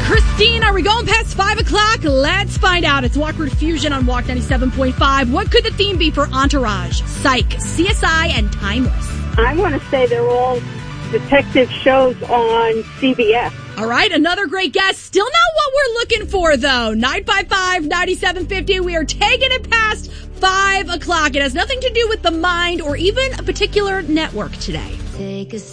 Christine, are we going past 5 o'clock? Let's find out. It's Walkward Fusion on Walk 97.5. What could the theme be for Entourage, Psych, CSI, and Timeless? I want to say they're all detective shows on CBS. All right, another great guess. Still not what we're looking for, though. 955-9750. We are taking it past 5 o'clock. It has nothing to do with the mind or even a particular network today.